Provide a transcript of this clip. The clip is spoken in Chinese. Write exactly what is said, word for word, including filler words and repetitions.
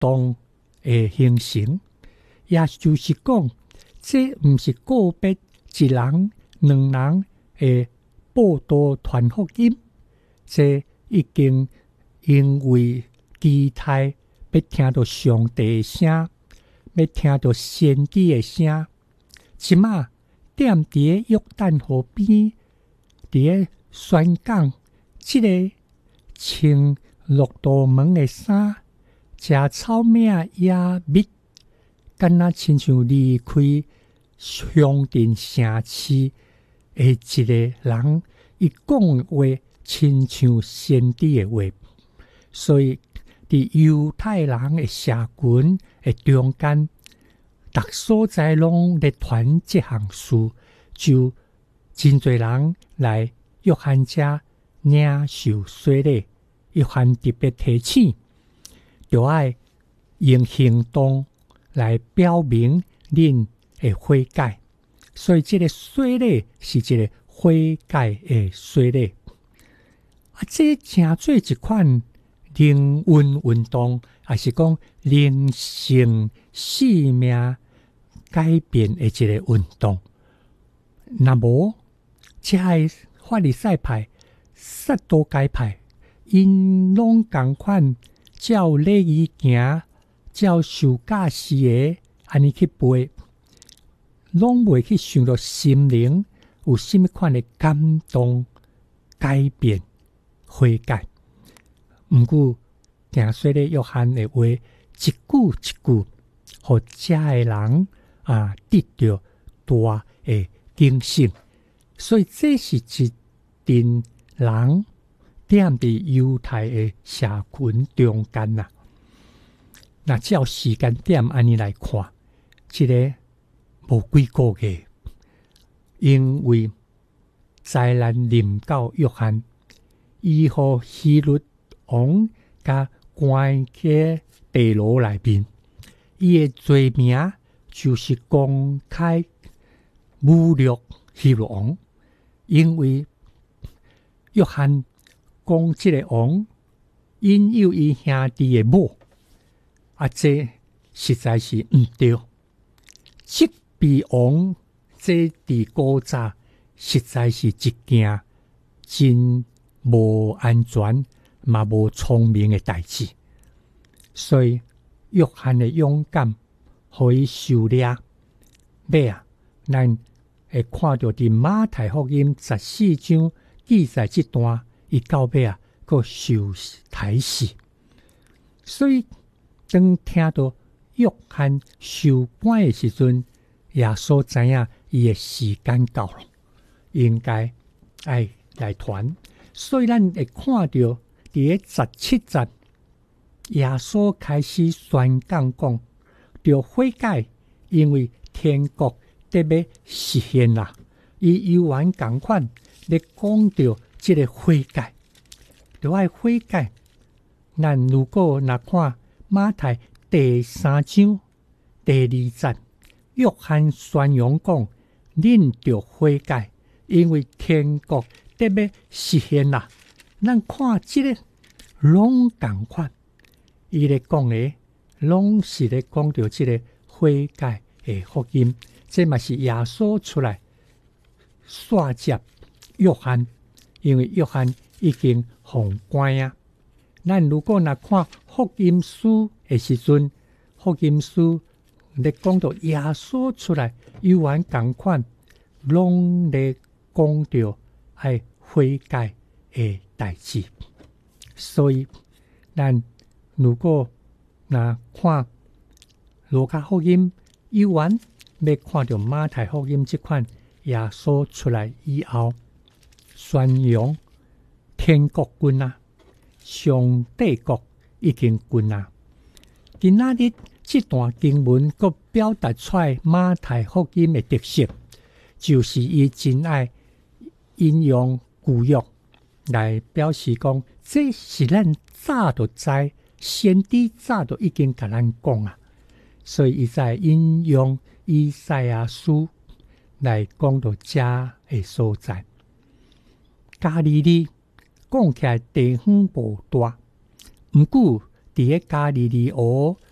动的形成，也就是讲，这毋是个别一人、两人的报道传福音，这已经因为期待要听到上帝的声，要听到先知的声，即马踮伫约旦河边，伫咧宣讲即个穿骆驼毛的衫，食草饼野蜜，敢若亲像离开乡镇城市的一个人，伊讲的话亲像先知的话，所以伫犹太人的社群的中间，逐所在拢咧传这项事，就真侪人来约翰遮领受洗礼。约翰特别提醒，就要用行动来表明恁的悔改，所以这个洗礼是一个悔改的洗礼。啊，这正做一款灵魂运动，也是讲灵性生命改变的一个运动。那无，这个法利赛派、撒都该派，因拢共款照礼仪行，照受教士的安尼去背，拢袂去想到心灵有什么款的感动、改变、悔改。毋过，行说咧约翰的话，一句一句，互遮的人啊得到大的警醒。所以这是一群人踮伫犹太的社群中间呐。那照时间点安尼来看，这个无几个月，因为灾难临到约翰，伊互希律王甲关喺地牢内面，伊的罪名就是公开侮辱希律王，因为约翰讲这个王引诱伊兄弟的某，啊，这实在是毋对。即比王这伫古早实在是一件真无安全嘛无聪明的代志，所以约翰的勇敢，互伊受掠。尾啊，咱会看到伫马太福音十四章记载这段，伊到尾啊，佫受抬死。所以当听到约翰受关的时阵，耶稣知影伊的时间到了，应该爱来传。所以咱会看到伫咧十七节，耶稣开始宣讲讲，着悔改，因为天国得要实现啦。伊犹原共款咧讲到即个悔改，着爱悔改。咱如果若看马太第三章第二节，约翰宣扬讲，恁着悔改，因为天国得要实现啦。咱看即个拢共款，伊咧讲诶，拢是咧讲到即个悔改诶福音。这嘛是耶稣出来刷接约翰，因为约翰已经封关啊。咱如果若看福音书的时阵，福音书咧讲到耶稣出来，犹原共款，拢咧讲到爱悔改的代志。所以，咱如果若看路加福音，犹原要看到马太福音这款耶稣出来以后，宣扬天国君啊，上帝国已经君啊。今仔日这段经文佫表达出来马太福音的特色，就是伊真爱引用旧约来表示讲，这是咱早就知，先知早就已经甲咱讲啊，所以伊在引用以赛亚书来讲到遮的所在。加利利讲起来地方无大，毋过伫咧加利利河